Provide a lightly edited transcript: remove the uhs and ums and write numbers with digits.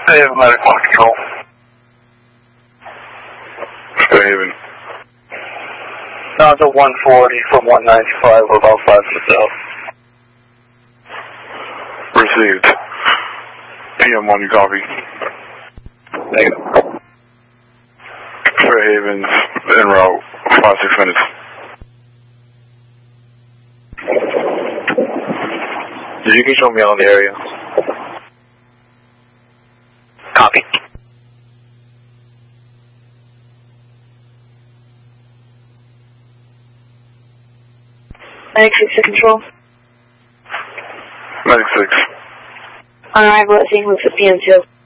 Fairhaven, medical control. Fairhaven. Now it's a 140 from 195, we're about 5 minutes out. Received. PM1, you copy? Negative. Fairhaven's en route, 5-6 minutes. You can show me on the area. Copy. Medic 6 to control. Medic 6. On arrival at St. Luke's at PM2.